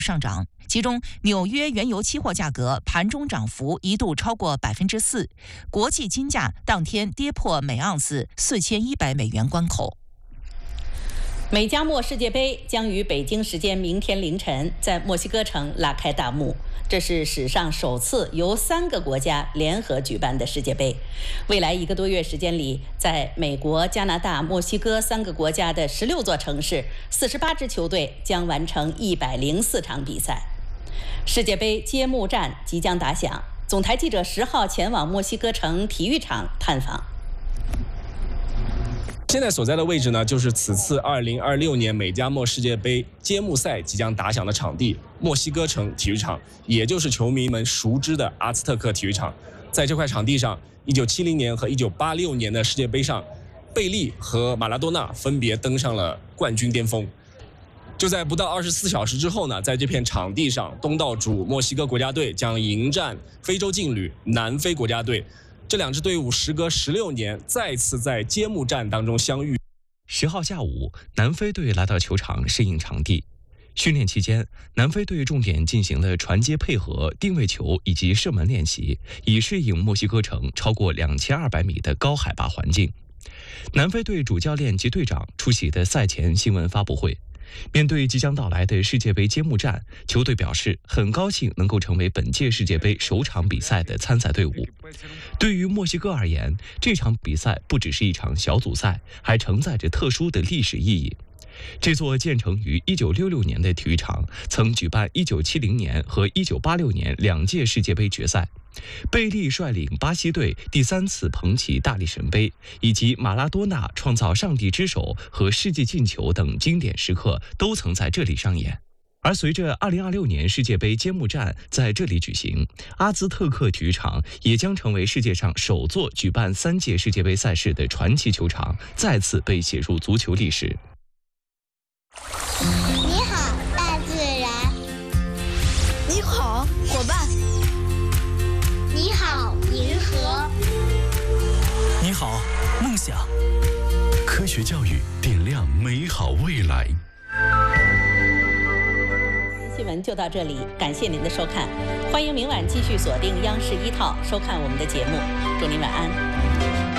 上涨，其中纽约原油期货价格盘中涨幅一度超过4%，国际金价当天跌破每盎司4100美元关口。 美加墨世界杯将于北京时间明天凌晨在墨西哥城拉开大幕，这是史上首次由3个国家联合举办的世界杯。未来1个多月时间里，在美国、加拿大、墨西哥3个国家的16座城市，48支球队将完成104场比赛。世界杯揭幕战即将打响，总台记者10号前往墨西哥城体育场探访。 现在所在的位置呢，就是此次2026年美加墨世界杯揭幕赛即将打响的场地——墨西哥城体育场，也就是球迷们熟知的阿兹特克体育场。在这块场地上，1970年和1986年的世界杯上，贝利和马拉多纳分别登上了冠军巅峰。就在不到24小时之后呢，在这片场地上，东道主墨西哥国家队将迎战非洲劲旅南非国家队。这2支队伍时隔16年再次在揭幕战当中相遇。 10号下午，南非队来到球场适应场地。训练期间，南非队重点进行了传接配合、定位球以及射门练习，以适应墨西哥城超过2200米的高海拔环境。南非队主教练及队长出席的赛前新闻发布会。面对即将到来的世界杯揭幕战，球队表示很高兴能够成为本届世界杯首场比赛的参赛队伍。对于墨西哥而言，这场比赛不只是一场小组赛，还承载着特殊的历史意义。这座建成于1966年的体育场曾举办1970年和1986年2届世界杯决赛。贝利率领巴西队第3次捧起大力神杯，以及马拉多纳创造上帝之手和世纪进球等经典时刻都曾在这里上演。而随着2026年世界杯揭幕战在这里举行，阿兹特克体育场也将成为世界上首座举办3届世界杯赛事的传奇球场，再次被写入足球历史。 你好，大自然。 你好，伙伴。 你好，银河。 你好，梦想。 科学教育点亮美好未来。 新闻就到这里，感谢您的收看，欢迎明晚继续锁定央视1套收看我们的节目，祝您晚安。